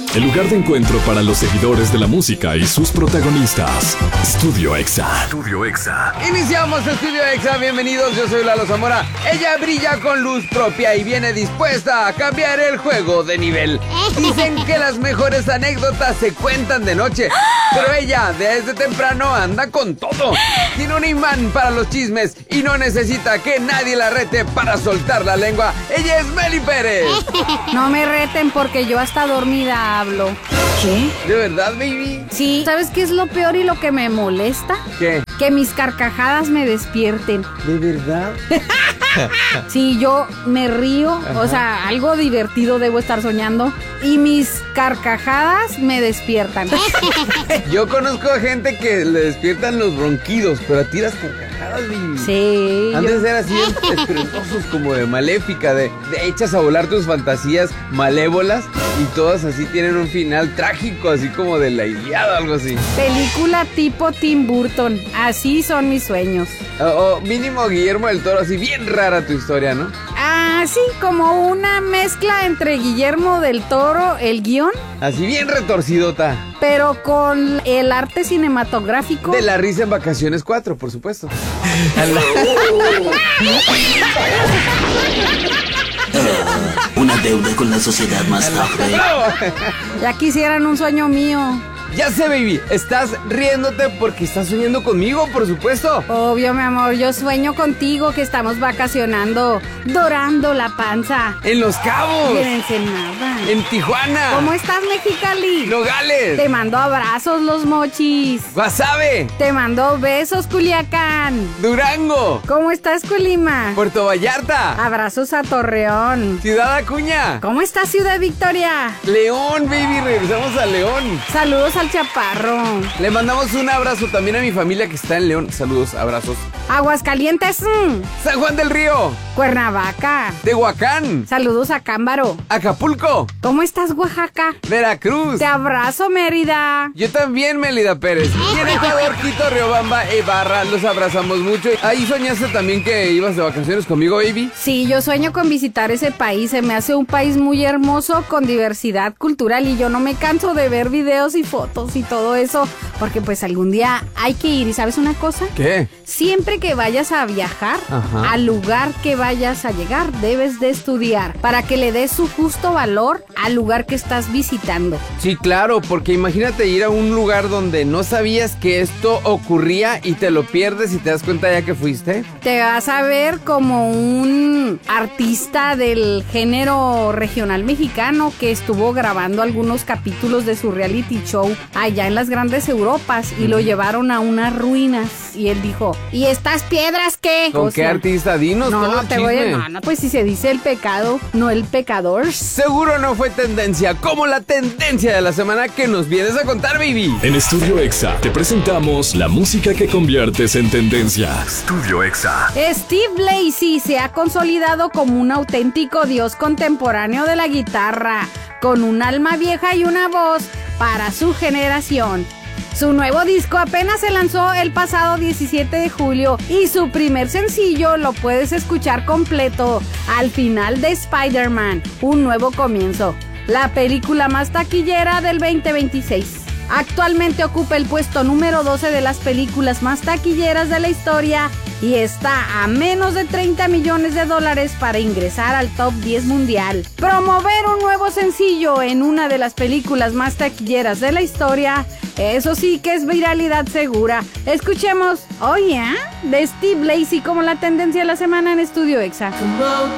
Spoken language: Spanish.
el lugar de encuentro para los seguidores de la música y sus protagonistas. Estudio Exa. Estudio Exa. Iniciamos Estudio Exa, bienvenidos, yo soy Lalo Zamora. Ella brilla con luz propia y viene dispuesta a cambiar el juego de nivel. Dicen que las mejores anécdotas se cuentan de noche, pero ella desde temprano anda con todo. Tiene un imán para los chismes y no necesita que nadie la rete para soltar la lengua. Ella es Meli Pérez. No me reten porque yo hasta dormida hablo. ¿Qué? ¿De verdad, baby? Sí. ¿Sabes qué es lo peor y lo que me molesta? ¿Qué? Que mis carcajadas me despierten. ¿De verdad? Sí, yo me río, o sea, algo divertido debo estar soñando y mis carcajadas me despiertan. Yo conozco a gente que le despiertan los ronquidos, pero a ti las carcajadas, baby. Sí. Han de ser así estruendosos, como de maléfica, de echas a volar tus fantasías malévolas y todas así tienen un final trágico, así como de la Ilíada, algo así. Película tipo Tim Burton, así son mis sueños. O mínimo Guillermo del Toro, así bien rara tu historia, ¿no? Ah, sí, como una mezcla entre Guillermo del Toro, el guión, Así bien retorcidota. pero con el arte cinematográfico. De La Risa en Vacaciones 4, por supuesto. Una deuda con la sociedad más tarde. Ya quisieran un sueño mío. Ya sé, baby, estás riéndote porque estás soñando conmigo, por supuesto. Obvio, mi amor, yo sueño contigo que estamos vacacionando, dorando la panza. En Los Cabos. Y en Ensenada. En Tijuana. ¿Cómo estás, Mexicali? Nogales. Te mando abrazos, Los Mochis. Guasave. Te mando besos, Culiacán. Durango. ¿Cómo estás, Colima? Puerto Vallarta. Abrazos a Torreón. Ciudad Acuña. ¿Cómo estás, Ciudad Victoria? León, baby, regresamos a León. Saludos al Chaparro. Le mandamos un abrazo también a mi familia que está en León. Saludos, abrazos. Aguascalientes. San Juan del Río. Cuernavaca. Tehuacán. Saludos a Cámbaro. Acapulco. ¿Cómo estás, Oaxaca? Veracruz. Te abrazo, Mérida. Yo también, Melida Pérez. Y en Ecuador, Quito, Riobamba e Ibarra, los abrazamos mucho. Ahí soñaste también que ibas de vacaciones conmigo, baby. Sí, yo sueño con visitar ese país. Se me hace un país muy hermoso con diversidad cultural y yo no me canso de ver videos y fotos y todo eso, porque pues algún día hay que ir. ¿Y sabes una cosa? ¿Qué? Siempre que vayas a viajar, Ajá. al lugar que vayas a llegar, debes de estudiar para que le des su justo valor al lugar que estás visitando. Sí, claro, porque imagínate ir a un lugar donde no sabías que esto ocurría y te lo pierdes y te das cuenta ya que fuiste. Te vas a ver como un artista del género regional mexicano que estuvo grabando algunos capítulos de su reality show allá en las grandes Europas y lo llevaron a unas ruinas y él dijo, ¿y estas piedras qué? ¿Con O qué sea, artista? Dinos No, todo el te voy a... chisme. No, pues si se dice el pecado, no el pecador. Seguro no fue tendencia, como la tendencia de la semana que nos vienes a contar, baby. En Estudio Exa te presentamos la música que conviertes en tendencia. Estudio Exa. Steve Lacy se ha consolidado como un auténtico dios contemporáneo de la guitarra, con un alma vieja y una voz para su generación. Su nuevo disco apenas se lanzó el pasado 17 de julio y su primer sencillo lo puedes escuchar completo al final de Spider-Man, Un Nuevo Comienzo, la película más taquillera del 2026. Actualmente ocupa el puesto número 12 de las películas más taquilleras de la historia y está a menos de $30 millones para ingresar al top 10 mundial. Promover un nuevo sencillo en una de las películas más taquilleras de la historia, eso sí que es viralidad segura. Escuchemos Oh Yeah de Steve Lacy como la tendencia de la semana en Estudio Exa. Come on,